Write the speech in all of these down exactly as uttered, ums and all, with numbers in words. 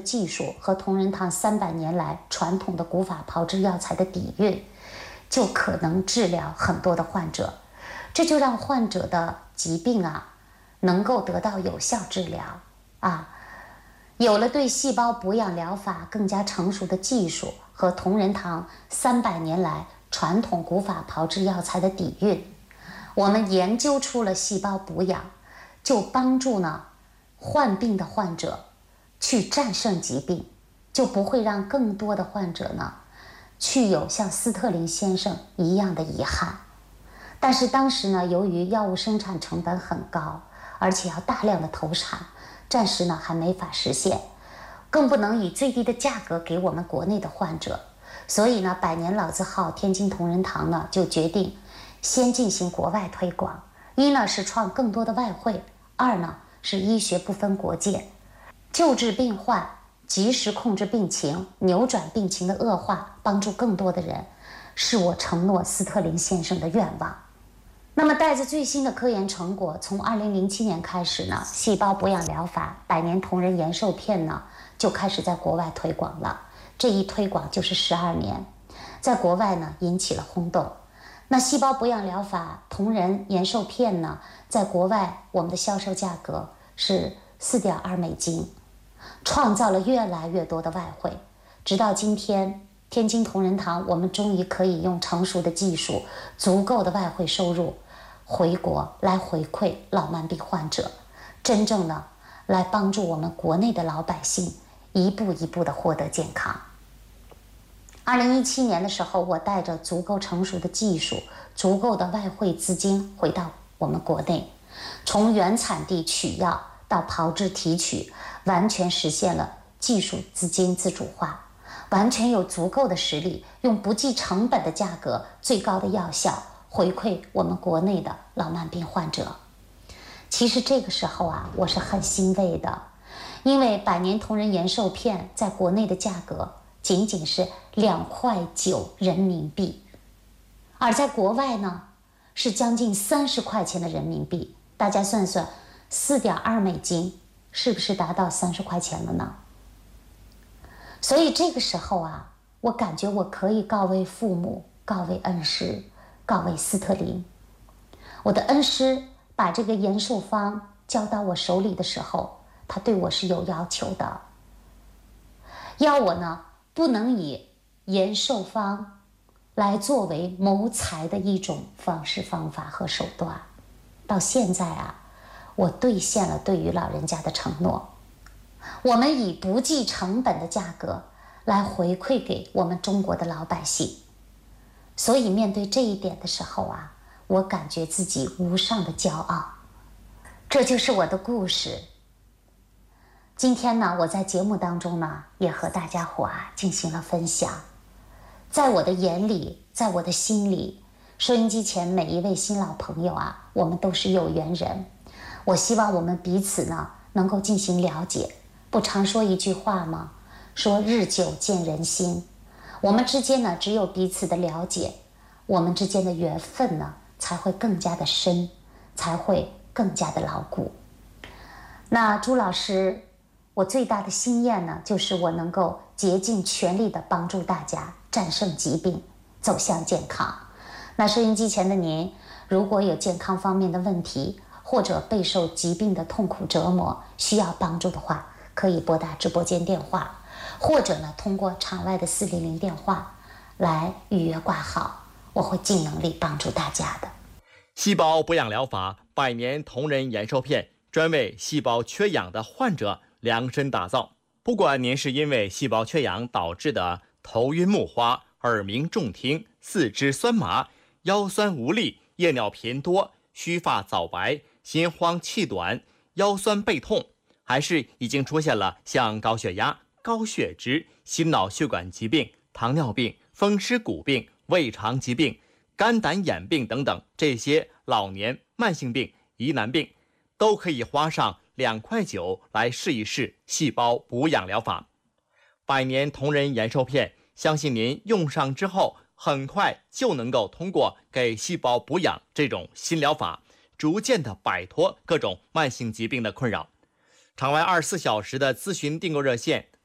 技术和同仁堂三百年来传统的古法炮制药材的底蕴，就可能治疗很多的患者，这就让患者的疾病啊能够得到有效治疗啊。有了对细胞补养疗法更加成熟的技术和同仁堂三百年来传统古法炮制药材的底蕴，我们研究出了细胞补养，就帮助呢患病的患者去战胜疾病，就不会让更多的患者呢去有像斯特林先生一样的遗憾。但是当时呢，由于药物生产成本很高，而且要大量的投产，暂时呢还没法实现，更不能以最低的价格给我们国内的患者。所以呢，百年老字号天津同仁堂呢就决定先进行国外推广，一呢是创更多的外汇，二呢是医学不分国界，救治病患，及时控制病情，扭转病情的恶化，帮助更多的人，是我承诺斯特林先生的愿望。那么带着最新的科研成果，从二零零七年开始呢，细胞补养疗法百年同仁延寿片呢就开始在国外推广了。这一推广就是十二年，在国外呢引起了轰动。那细胞补养疗法同仁延寿片呢，在国外我们的销售价格是四点二美金，创造了越来越多的外汇。直到今天，天津同仁堂我们终于可以用成熟的技术，足够的外汇收入回国来回馈老慢病患者，真正的来帮助我们国内的老百姓一步一步的获得健康。二零一七年的时候，我带着足够成熟的技术，足够的外汇资金回到我们国内，从原产地取药到炮制提取，完全实现了技术资金自主化，完全有足够的实力，用不计成本的价格，最高的药效回馈我们国内的老慢病患者。其实这个时候啊，我是很欣慰的，因为百年同仁延寿片在国内的价格仅仅是两块九人民币，而在国外呢是将近三十块钱的人民币。大家算算，四点二美金是不是达到三十块钱了呢？所以这个时候啊，我感觉我可以告慰父母，告慰恩师，告慰斯特林。我的恩师把这个延寿方交到我手里的时候，他对我是有要求的，要我呢不能以延寿方来作为谋财的一种方式方法和手段。到现在啊，我兑现了对于老人家的承诺，我们以不计成本的价格来回馈给我们中国的老百姓。所以面对这一点的时候啊，我感觉自己无上的骄傲。这就是我的故事。今天呢，我在节目当中呢，也和大家伙啊进行了分享。在我的眼里，在我的心里，收音机前每一位新老朋友啊，我们都是有缘人。我希望我们彼此呢能够进行了解。不常说一句话吗？说日久见人心。我们之间呢，只有彼此的了解，我们之间的缘分呢才会更加的深，才会更加的牢固。那朱老师，我最大的心愿呢，就是我能够竭尽全力的帮助大家战胜疾病，走向健康。那收音机前的您，如果有健康方面的问题，或者备受疾病的痛苦折磨，需要帮助的话，可以拨打直播间电话，或者呢通过场外的四零零电话来预约挂号，我会尽能力帮助大家的。 细胞补养疗法百年同仁延寿片，专为细胞缺氧的患者量身打造。不管您是因为细胞缺氧导致的头晕目花、耳鸣重听、四肢酸麻、腰酸无力、夜尿频多、须发早白、心慌气短、腰酸背痛，还是已经出现了像高血压、高血脂、心脑血管疾病、糖尿病、风湿骨病、胃肠疾病、肝胆眼病等等这些老年慢性病、疑难病，都可以花上两块九来试一试细胞补养疗法。百年同仁延寿片，相信您用上之后，很快就能够通过给细胞补养这种新疗法，逐渐的摆脱各种慢性疾病的困扰。场外二十四小时的咨询订购热线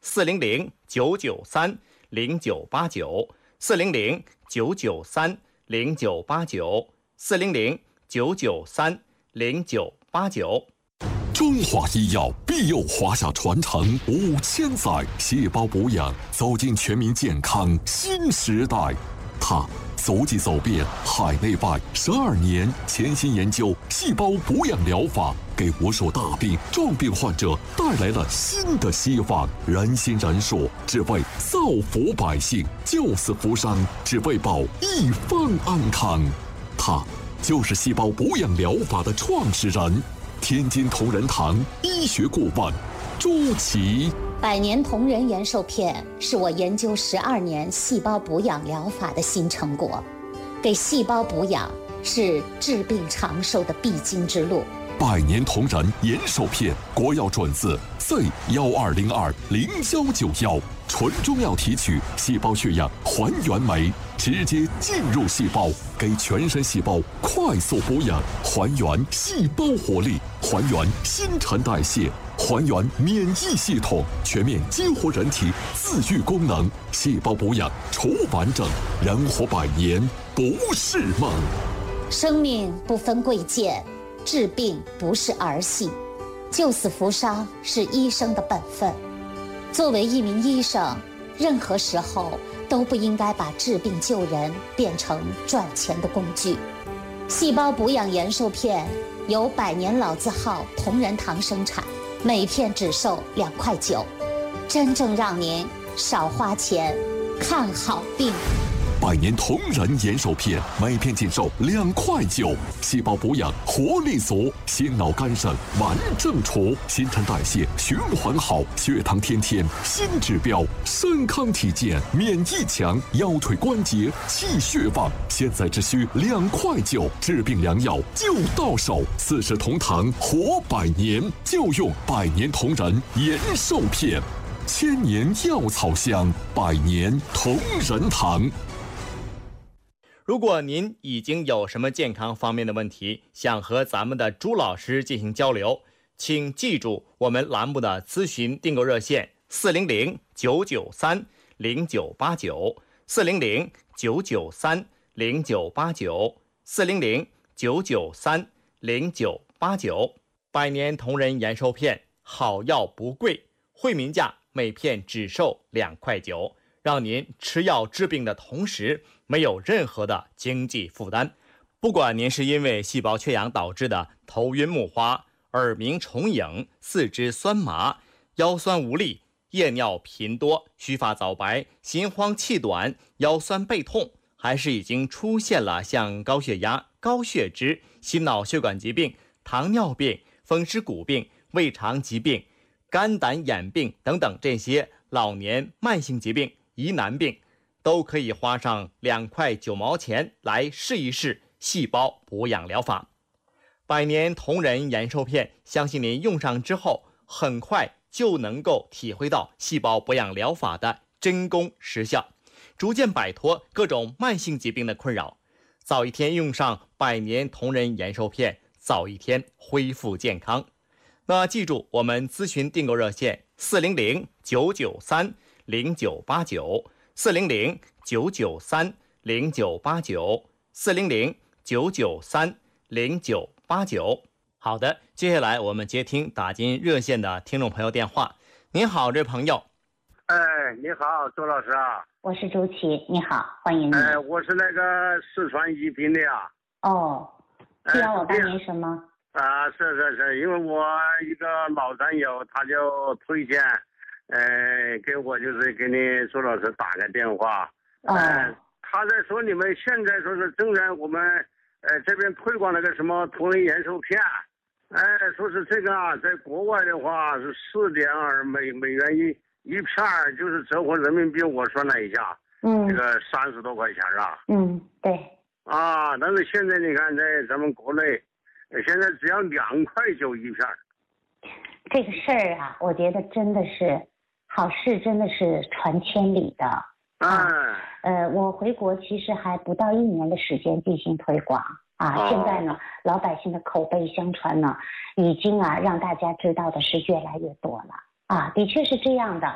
四零零九九三零九八九，四零零九九三零九八九，四零零九九三零九八九。 中华医药庇佑华夏传承五千载，细胞补养走进全民健康新时代。它足迹走遍海内外十二年，潜心研究细胞补养疗法，给无数大病重病患者带来了新的希望。人心仁术，只为造福百姓；救死扶伤，只为保一方安康。他就是细胞补养疗法的创始人，天津同仁堂医学顾问朱琦。 百年同仁延寿片是我研究十二年细胞补养疗法的新成果，给细胞补养是治病长寿的必经之路。 百年同仁延寿片，国药准字 C 幺二零二零幺九幺，纯中药提取，细胞血样还原酶，直接进入细胞，给全身细胞快速补养，还原细胞活力，还原新陈代谢，还原免疫系统，全面激活人体自愈功能。细胞补养除完整，人活百年不是梦。 生命不分贵贱，治病不是儿戏，救死扶伤是医生的本分。作为一名医生，任何时候都不应该把治病救人变成赚钱的工具。细胞补养延寿片由百年老字号同仁堂生产，每片只售两块九，真正让您少花钱看好病。 百年同仁延寿片，每片仅售两块九。细胞补养活力足，心脑肝肾完正除，新陈代谢循环好，血糖天天新指标，身康体健，免疫强，腰腿关节气血旺。现在只需两块九，治病良药就到手。四世同堂活百年，就用百年同仁延寿片。千年药草香，百年同仁堂。 如果您已经有什么健康方面的问题，想和咱们的朱老师进行交流，请记住我们栏目的咨询订购热线四零零九九三零九八九，四零零九九三零九八九，四零零九九三零九八九。百年同仁延寿片，好药不贵，惠民价每片只售两块九，让您吃药治病的同时没有任何的经济负担。不管您是因为细胞缺氧导致的头晕目花、耳鸣重影、四肢酸麻、腰酸无力、夜尿频多、须发早白、心慌气短、腰酸背痛，还是已经出现了像高血压、高血脂、心脑血管疾病、糖尿病、风湿骨病、胃肠疾病、肝胆眼病等等这些老年慢性疾病、疑难病，都可以花上两块九毛钱来试一试细胞补养疗法。百年同仁延寿片，相信您用上之后，很快就能够体会到细胞补养疗法的真功实效，逐渐摆脱各种慢性疾病的困扰。早一天用上百年同仁延寿片，早一天恢复健康。那记住我们咨询订购热线四零零九九三零九八九，四零零九九三零九八九，四零零九九三零九八九。好的，接下来我们接听打进热线的听众朋友电话。您好，这朋友。 哎，你好，周老师啊。 我是朱琦，你好，欢迎你。 哎，我是那个四川宜宾的呀。 哦，需要我帮您什么？ 啊，是是是，因为我一个老战友，他就推荐，呃，给我就是给你周老师打个电话。 哦。 呃、他在说你们现在说是正在我们呃这边推广那个什么同仁延寿片，哎，说是这个啊，在国外的话是四点二美美元一一片，就是折合人民币，我算了一下， 嗯， 这个三十多块钱啊。 嗯，对。 啊，但是现在你看在咱们国内。现在只要两块九一片。 这个事儿啊，我觉得真的是好事，真的是传千里的。啊，呃，我回国其实还不到一年的时间进行推广啊，哦、现在呢，老百姓的口碑相传呢，已经啊让大家知道的是越来越多了啊，的确是这样的。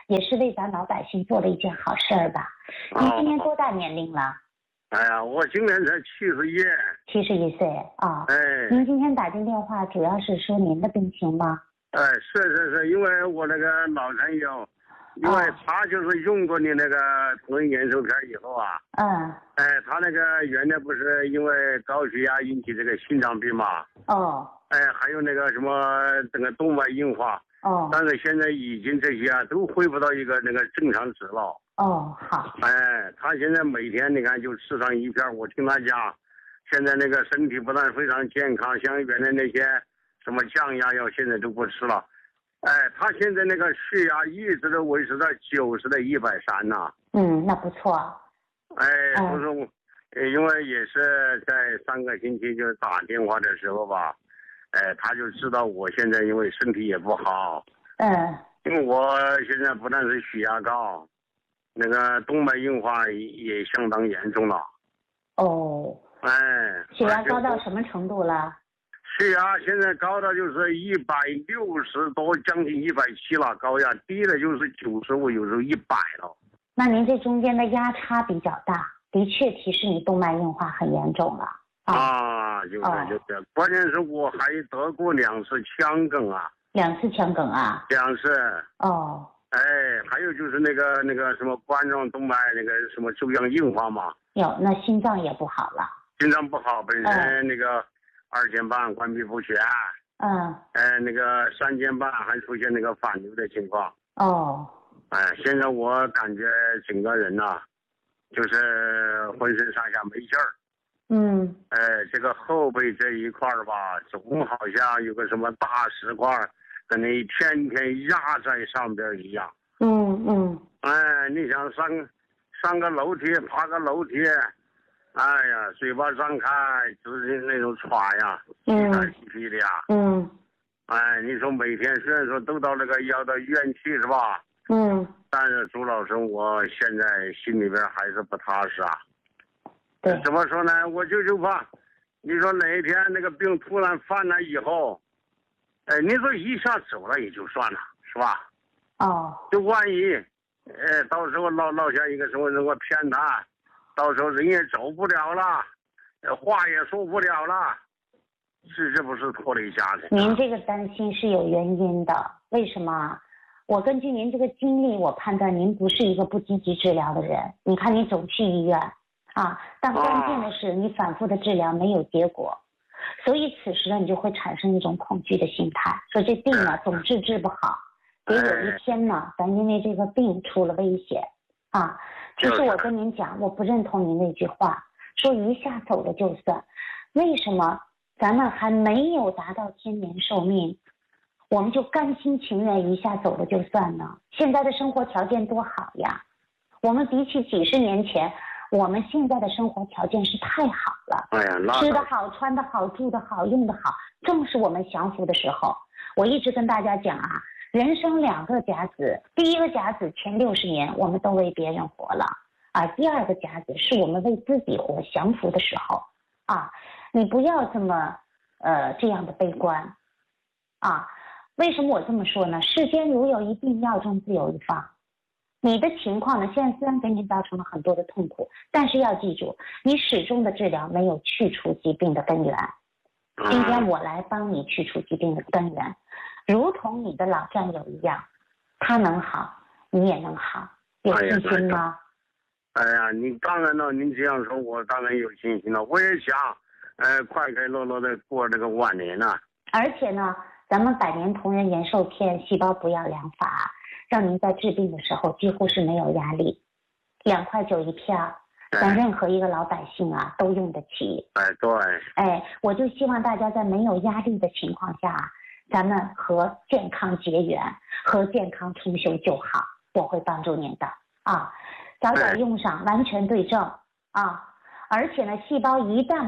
也是为咱老百姓做了一件好事儿吧。您今年多大年龄了？ 哎呀，我今年才七十一。 七十一岁啊。 哎。 您今天打进电话主要是说您的病情吗？ 哎，是是是，因为我那个老朋友，因为他就是用过你那个同仁延寿片以后啊。 嗯。 哎，他那个原来不是因为高血压引起这个心脏病嘛？ 哦。 哎，还有那个什么这个动脉硬化。 哦。 但是现在已经这些啊都恢复到一个那个正常值了。 哦，好。 哎，他现在每天你看就吃上一片，我听他讲，现在那个身体不但非常健康，像原来那些什么降压药现在都不吃了。哎，他现在那个血压一直都维持在九十的一百三呐。 嗯，那不错。 哎，不是我，因为也是在上个星期就打电话的时候吧，哎，他就知道我现在因为身体也不好。 嗯。 因为我现在不但是血压高，那个动脉硬化也也相当严重了。 哦。 哎。 血压高到什么程度了？ 血压现在高到就是一百六十多，将近一百七了，高压低的就是九十五，有时候一百了。 那您这中间的压差比较大，的确提示你动脉硬化很严重了。 啊，啊就是、哦、就是，关键是我还得过两次腔梗啊。 两次腔梗啊？ 两次。 哦。 哎，还有就是那个那个什么冠状动脉那个什么粥样硬化嘛。 有，那心脏也不好了。 心脏不好，本身那个二尖瓣关闭不全。 嗯。 哎，那个三尖瓣还出现那个反流的情况。 哦。 哎，现在我感觉整个人呐、啊，就是浑身上下没劲儿。 嗯。 哎，这个后背这一块儿吧，总好像有个什么大石块，跟你天天压在上边一样。 嗯嗯。 哎，你想上上个楼梯，爬个楼梯，哎呀，嘴巴张开就是那种喘呀， 嗯， 气屁的呀。 嗯。 哎，你说每天虽然说都到那个要到医院去是吧？ 嗯。 但是朱老师，我现在心里边还是不踏实啊。 对。 怎么说呢？我就就怕，你说哪一天那个病突然犯了以后，哎，你说一下走了也就算了，是吧？ 哦。 就万一，哎，到时候落落下一个什么什么偏瘫，到时候人也走不了了，话也说不了了，是这不是拖累家庭？ 您这个担心是有原因的，为什么？我根据您这个经历，我判断您不是一个不积极治疗的人。你看你总去医院，啊，但关键的是你反复的治疗没有结果，所以此时呢，你就会产生一种恐惧的心态，说这病呢总治治不好，别有一天呢，咱因为这个病出了危险，啊。其实我跟您讲，我不认同您那句话，说一下走了就算。为什么咱们还没有达到天年寿命，我们就甘心情愿一下走了就算呢？现在的生活条件多好呀！我们比起几十年前，我们现在的生活条件是太好了。 哎呀， 吃得好，穿得好，住得好，用得好，正是我们享福的时候。我一直跟大家讲啊，人生两个甲子，第一个甲子前六十年我们都为别人活了，而第二个甲子是我们为自己活享福的时候啊！你不要这么呃这样的悲观啊！为什么我这么说呢？世间如有一病，药中自有一方。你的情况呢，现在虽然给你造成了很多的痛苦，但是要记住，你始终的治疗没有去除疾病的根源。今天我来帮你去除疾病的根源，如同你的老战友一样，他能好，你也能好，有信心吗？ 哎呀，你当然了，您这样说，我当然有信心了。我也想，呃，快快乐乐的过这个晚年呢。而且呢，咱们百年同仁延寿片细胞补养疗法，让您在治病的时候几乎是没有压力，两块九一片，咱任何一个老百姓啊都用得起。 哎，对。 哎，我就希望大家在没有压力的情况下，咱们和健康结缘，和健康重修旧好，我会帮助您的啊。早点用上，完全对症啊！而且呢，细胞一旦